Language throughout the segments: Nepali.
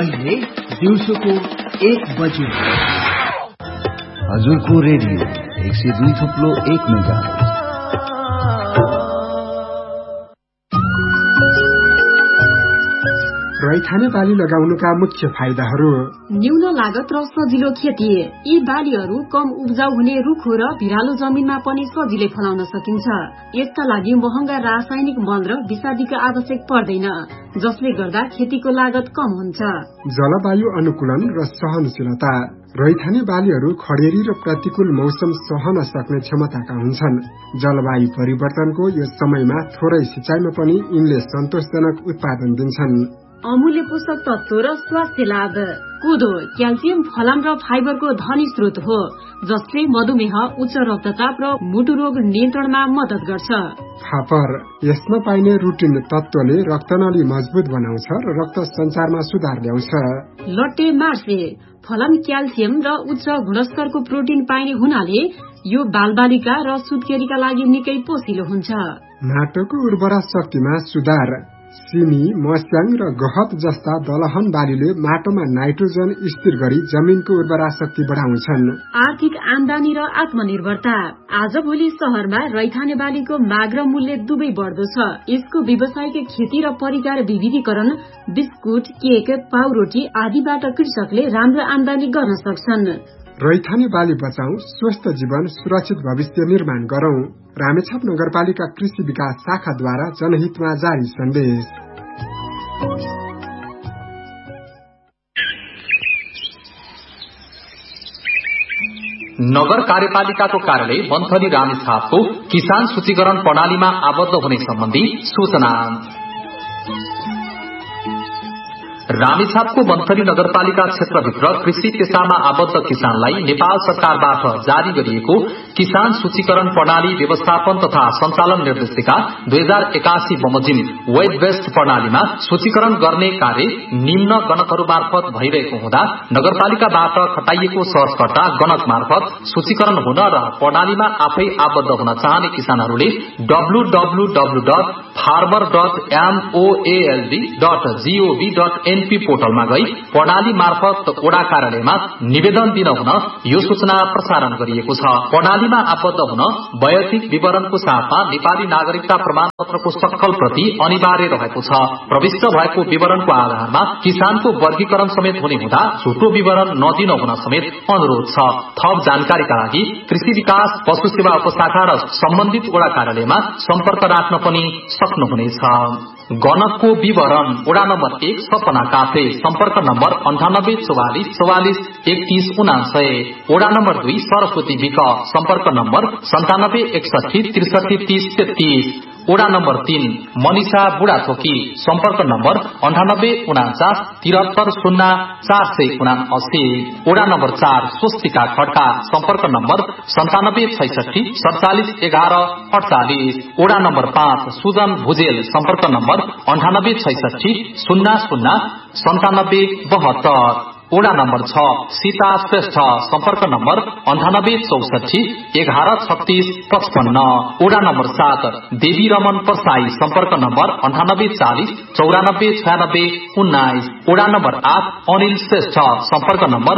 अहिले दिउँसोको 1 बजे हजुरको रेडियो 102.1 मेगाहर्ज। रैथाने बाली लगाउनुका मुख्य फाइदाहरू: न्यून लागत र सजिलो खेती। यी बालीहरू कम उब्जाउ हुने रुखो र भिरालो जमिनमा पनि सजिलै फलाउन सकिन्छ। यसका लागि महँगा रासायनिक मल र विषादीको आवश्यक पर्दैन, जसले गर्दा खेतीको लागत कम हुन्छ। जलवायु अनुकूलन र सहनशीलता। रैथाने बालीहरू खडेरी र प्रतिकूल मौसम सहन सक्ने क्षमताका हुन्छन्। जलवायु परिवर्तनको यो समयमा थोरै सिंचाइमा पनि यिनले सन्तोषजनक उत्पादन दिन्छन्। अमूल्य पोषक तत्व र स्वास्थ्य लाभ। कोदो क्याल्सियम, फलाम र फाइबरको धनी स्रोत हो, जसले मधुमेह, उच्च रक्तचाप र मुटु रोग नियन्त्रणमा मद्दत गर्छ। फापर यसमा पाइने रुटिन तत्वले रक्तनली मजबुत बनाउँछ र रक्त सञ्चारमा सुधार ल्याउँछ। लट्टे मार्से फलाम क्याल्सियम र उच्च गुणस्तरको प्रोटिन पाइने हुनाले यो बालबालिका र सुत्केरीका लागि निकै पोषिलो हुन्छ। माटोको उर्वरा शक्तिमा सुधार। सिमी, मस्याङ र गहत जस्ता दलहन बालीले माटोमा नाइट्रोजन स्थिर गरी जमिनको उर्वरा शक्ति बढाउँछन्। आर्थिक आमदानी र आत्मनिर्भरता। आजभोलि शहरमा रैथाने बालीको माग र मूल्य दुवै बढ्दो छ। यसको व्यावसायिक खेती र परिकार विविधीकरण, बिस्कुट, केक, पाउरोटी आदिबाट कृषकले राम्रो आमदानी गर्न सक्छन्। रैथाने बाली बचाऊ, स्वस्थ जीवन, सुरक्षित भविष्य निर्माण गरौं। रामेछाप नगरपालिका कृषि विकास शाखाद्वारा जनहितमा जारी सन्देश। नगर कार्यपालिकाको कार्यालय मन्थली रामेछापको किसान सूचीकरण प्रणालीमा आबद्ध हुने सम्बन्धी सूचना। रामेछापको मन्थली नगरपालिका क्षेत्रभित्र कृषि पेशामा आबद्ध किसानलाई नेपाल सरकारबाट जारी गरिएको किसान सूचीकरण प्रणाली व्यवस्थापन तथा सञ्चालन निर्देशिका 2081 बमोजिम वेब बेस्ड प्रणालीमा सूचीकरण गर्ने कार्य निम्न गणकहरू मार्फत भइरहेको हुँदा नगरपालिकाबाट खटाइएको सर्चकर्ता गणक मार्फत सूचीकरण हुन र प्रणालीमा आफै आबद्ध हुन चाहने किसानहरूले www.farmer.moald.gov.np पोर्टलमा गई प्रणाली मार्फत ओडा कार्यालयमा निवेदन दिन हुन यो सूचना प्रसारण गरिएको छ। प्रणालीमा आबद्ध हुन वैयक्तिक विवरणको साथमा नेपाली नागरिकता प्रमाणपत्रको सक्कल प्रति अनिवार्य रहेको छ। प्रविष्ट भएको विवरणको आधारमा किसानको वर्गीकरण समेत हुने हुँदा झुटो विवरण नदिन हुन समेत अनुरोध छ। थप जानकारीका लागि कृषि विकास, पशु सेवा उपशाखा र सम्बन्धित ओडा कार्यालयमा सम्पर्क राख्न पनि सक्नुहुनेछ। गणकको विवरण: ओडा नम्बर 1 सपना काफे, सम्पर्क नम्बर 9844 44 31 99। ओडा नम्बर 2 सरस्वती विक, सम्पर्क नम्बर 9761 63 30 33। ओडा नम्बर 3 मनिषा बुढाथोकी, सम्पर्क नम्बर 9849 73 0479। ओडा नम्बर 4 स्वस्तिका खड्का, सम्पर्क नम्बर 9766 47 11 48। ओडा नम्बर 5 सुजन भुजेल, सम्पर्क नम्बर 9866 00 97 72। ओडा नम्बर 6 सीता श्रेष्ठ, सम्पर्क नम्बर 9864 11 36 55। ओडा नम्बर 7 देवी रमन परसाई, सम्पर्क नम्बर 9840 94 96 19। ओडा नम्बर 8 अनिल श्रेष्ठ, सम्पर्क नम्बर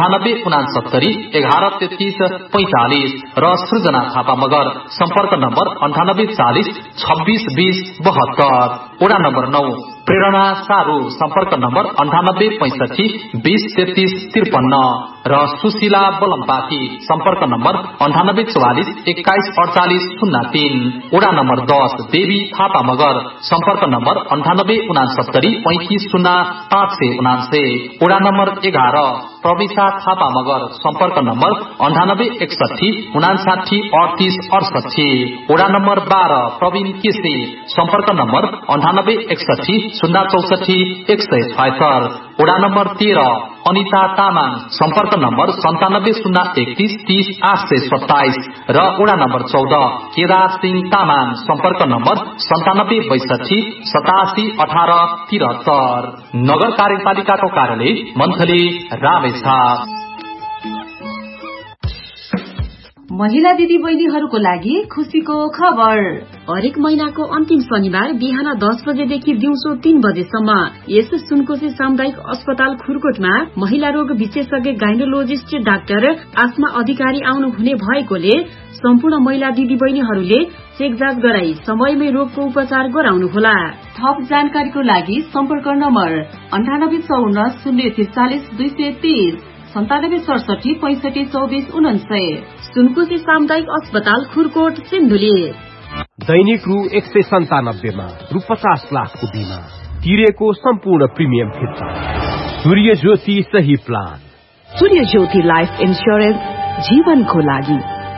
9869 11 33 45 र सृजना थापा मगर, सम्पर्क नम्बर 9840 26 20 72। ओडा नम्बर 9 प्रेरणा सारू, सम्पर्क नम्बर 9865 20 33 53 र सुशीला बलम्पाकी, सम्पर्क नम्बर 9844 21 48 03। ओडा नम्बर 10 देवी थापा मगर, सम्पर्क नम्बर 9869 35 0 579। ओडा नम्बर 11 प्रविशा थापा मगर, सम्पर्क नम्बर 9861 59 38 68। ओडा नम्बर 12 प्रवीण केसी, सम्पर्क नम्बर 9861 064 176। ओडा नम्बर 13 अनिता तामाङ, सम्पर्क नम्बर 9701 30 827 र ओडा नम्बर 14 केदार सिंह तामाङ, सम्पर्क नम्बर 9762 87 18 73। नगर कार्यपालिकाको कार्यालय मन्थली रामेछाप। महिला दिदी बहिनीहरूको लागि खुशीको खबर। हरेक महिनाको अन्तिम शनिबार बिहान 10 बजेदेखि दिउँसो 3 बजेसम्म यस सुनकोशी सामुदायिक अस्पताल खुरकोटमा महिला रोग विशेषज्ञ गाइनोलोजिस्ट डाक्टर आत्मा अधिकारी आउनु हुने भएकोले सम्पूर्ण महिला दिदी बहिनीहरूले चेक जाँच गराई समयमै रोगको उपचार गराउनुहोला। थप जानकारीको लागि सम्पर्क नम्बर 9854 043 230 9767 65 24 49। सुनकोशी सामुदायिक अस्पताल खुरकोट सिन्धुली। दैनिक रु 197 मा रु 50 लाखको बीमा तिरेको सम्पूर्ण प्रिमियम फिर्ता। सूर्य ज्योति सही प्लान। सूर्य ज्योति लाइफ इन्स्योरेन्स जीवनको लागि।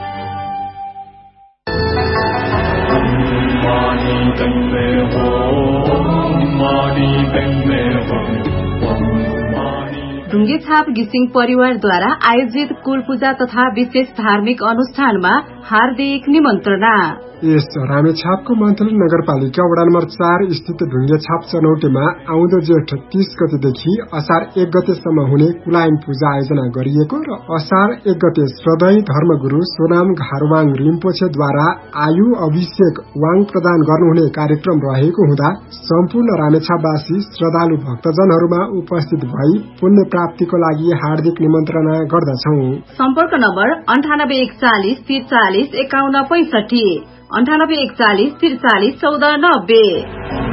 ढुङ्गेछाप घिसिङ परिवारद्वारा आयोजित कुल पूजा तथा विशेष धार्मिक अनुष्ठानमा हार्दिक निमन्त्रणा। यस रामेछापको मन्थली नगरपालिका वडा नम्बर 4 स्थित ढुङ्गेछाप चनौटेमा आउँदो जेठ 30 गतेदेखि असार 1 गतेसम्म हुने कुलाइन पूजा आयोजना गरिएको र असार 1 गते सधैँ धर्मगुरु सोनाम घारवाङ रिम्पोछेद्वारा आयु अभिषेक वाङ प्रदान गर्नुहुने कार्यक्रम रहेको हुँदा सम्पूर्ण रामेछापवासी श्रद्धालु भक्तजनहरूमा उपस्थित भई पुण्य प्राप्तिको लागि हार्दिक निमन्त्रणा गर्दछौ। सम्पर्क नम्बर 9841 43 51 65 9841 43 14 90।